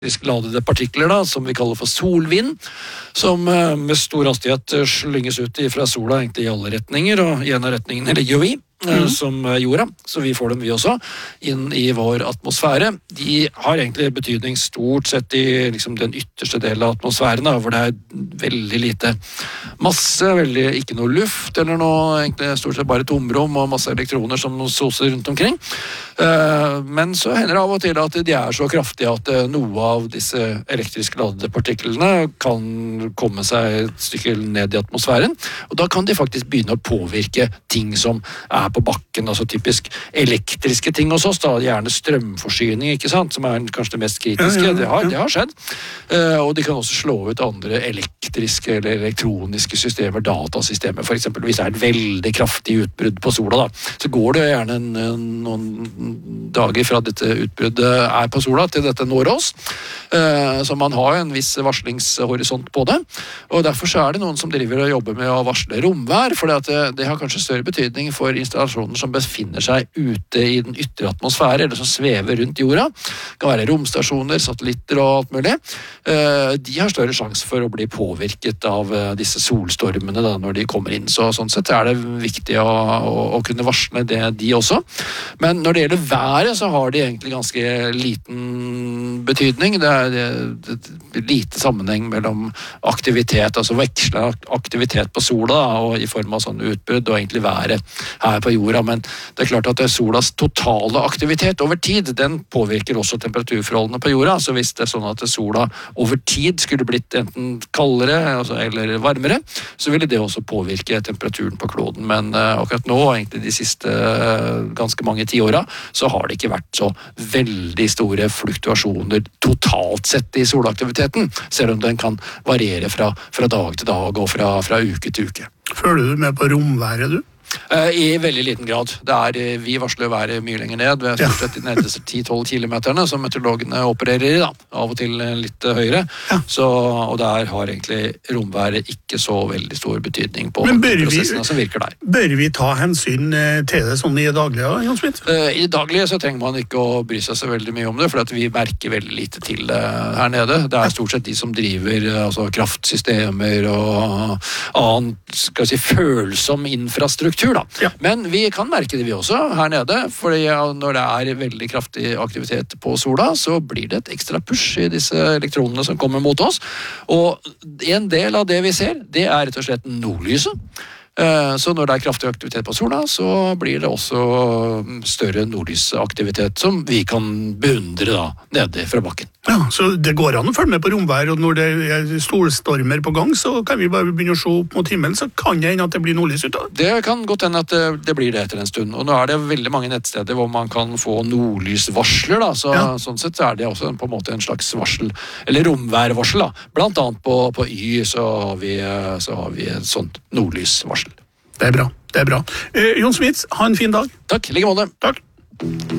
elektrisk ladede partikler da, som vi kaller for solvind, som med stor hastighet slynges ut fra sola egentlig i alle retninger, og i en av retningene ligger jo vi, som jorda, så vi får dem vi også, inn i vår atmosfære. De har egentlig betydning stort sett i liksom, den ytterste delen av atmosfæren, da, hvor det er veldig lite masse, ikke noe luft, eller noe, egentlig stort sett bare tomrom og masse elektroner som soser rundt omkring. Men så hender det av og til at de er så kraftige at noe av disse elektrisk ladede partiklene kan komme seg et stykke ned i atmosfæren, og da kan de faktisk begynne å påvirke ting som er på bakken, altså typisk elektriske ting hos oss, da, gjerne strømforsyning, ikke sant, som er kanskje det mest kritiske, det har skjedd, og de kan også slå ut andre elektriske eller elektroniske systemer, datasystemer, for eksempel hvis det er et veldig kraftig utbrudd på sola, da, så går det gjerne noen dager fra dette utbruddet er på sola til dette når oss, så man har en viss varslingshorisont på det, og derfor så er det noen som driver og jobber med å varsle romvær, for det har kanskje større betydning for installasjoner som befinner seg ute i den ytre atmosfære, eller som svever rundt jorda. Det kan være romstasjoner, satellitter og alt mulig. De har større sjanse for å bli påvirket av disse solstormene da, når de kommer inn. Så sånn sett er det viktig å kunne varsle de også. Men når det gjelder været, så har de egentlig ganske liten betydning. Det er lite sammenheng mellom aktivitet, altså veksle aktivitet på sola da, og i form av sånn utbrudd, og egentlig været her på jorda, men det er klart at solas totale aktivitet over tid, den påvirker også temperaturforholdene på jorda, så hvis det er sånn at sola over tid skulle blitt enten kaldere eller varmere, så ville det også påvirke temperaturen på kloden, men akkurat nå, egentlig de siste ganske mange tiåra, så har det ikke vært så veldig store fluktuasjoner totalt sett i solaktiviteten, selv om den kan variere fra dag til dag og fra uke til uke. Følger du med på romværet, du? I veldig liten grad. Vi varsler været mye lenger ned, ved stort sett de nederste 10-12 kilometerne som meteorologene opererer i, da. Av og til litt høyere. Ja. Og der har egentlig romværet ikke så veldig stor betydning på prosessene som virker der. Bør vi ta hensyn til det sånn i det daglige, Jan Smith? I det daglige så trenger man ikke å bry seg så veldig mye om det, for at vi merker veldig lite til det her nede. Det er stort sett de som driver altså kraftsystemer og annen, skal vi si, følsom infrastruktur, da. Ja. Men vi kan merke det vi også her nede, fordi når det er veldig kraftig aktivitet på sola, så blir det et ekstra push i disse elektronene som kommer mot oss. Og en del av det vi ser, det er rett og slett nordlyset. Så når det er kraftig aktivitet på sola, så blir det også større nordlysaktivitet som vi kan beundre da, nede fra bakken. Ja, så det går an å følge med på romvær, og når det er solstormer på gang, så kan vi bare begynne å se opp mot himmelen, så kan det hende at det blir nordlys ut av. Det kan godt hende at det blir det etter en stund, og nå er det veldig mange nettsteder hvor man kan få nordlysvarsler, da, så sånn sett er det også på en måte en slags varsel, eller romværvarsel, da. Blant annet på Y så har vi et sånt nordlysvarsel. Det er bra, det er bra. Jon Smith, ha en fin dag. Takk, like måte. Takk.